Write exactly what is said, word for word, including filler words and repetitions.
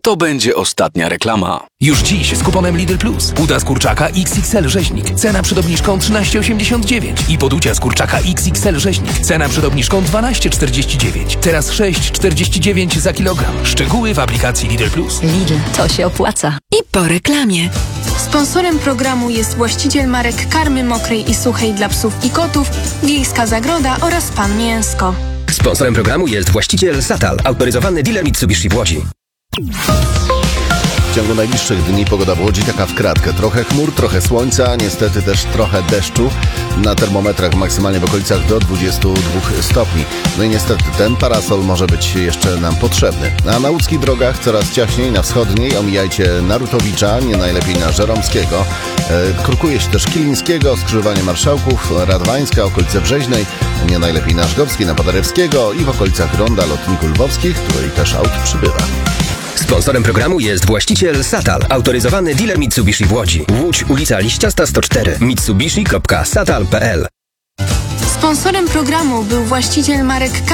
to będzie ostatnia reklama. Już dziś z kuponem Lidl Plus. Uda z kurczaka X X L rzeźnik. Cena przed obniżką trzynaście osiemdziesiąt dziewięć. I poducia z kurczaka X X L rzeźnik. Cena przed obniżką dwanaście czterdzieści dziewięć. Teraz sześć czterdzieści dziewięć za kilogram. Szczegóły w aplikacji Lidl Plus. Lidl, to się opłaca. I po reklamie. Sponsorem programu jest właściciel marek karmy mokrej i suchej dla psów i kotów, Wiejska Zagroda oraz Pan Mięsko. Sponsorem programu jest właściciel Satal, autoryzowany dealer Mitsubishi w Łodzi. W ciągu najbliższych dni pogoda w Łodzi taka w kratkę. Trochę chmur, trochę słońca, niestety też trochę deszczu. Na termometrach maksymalnie w okolicach do dwudziestu dwóch stopni. No i niestety ten parasol może być jeszcze nam potrzebny. A na łódzkich drogach coraz ciaśniej, na wschodniej omijajcie Narutowicza, nie najlepiej na Żeromskiego. E, krukuje się też Kilińskiego, skrzyżowanie Marszałków, Radwańska, okolice Brzeźnej, nie najlepiej na Żgowskiej, na Paderewskiego i w okolicach Ronda Lotników Lwowskich, której też aut przybywa. Sponsorem programu jest właściciel Satal, autoryzowany dealer Mitsubishi w Łodzi. Łódź, ulica Liściasta sto cztery, mitsubishi kropka satal kropka p l. Sponsorem programu był właściciel marek